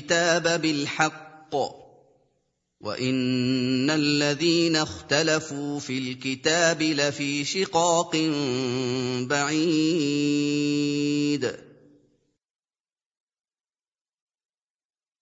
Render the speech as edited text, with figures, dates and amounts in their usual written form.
الكتاب بالحق وإن الذين اختلفوا في الكتاب لفي شقاق بعيد